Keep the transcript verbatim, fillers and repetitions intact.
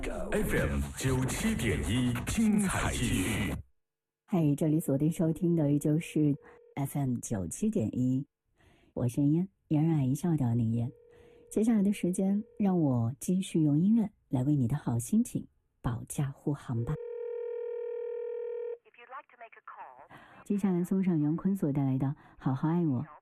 F M 九七点一，精彩继续。 嗨，这里锁定收听的依旧是 F M 九七点一，我是嫣，嫣然一笑的林嫣。接下来的时间，让我继续用音乐来为你的好心情保驾护航吧。接下来送上杨坤所带来的《好好爱我》，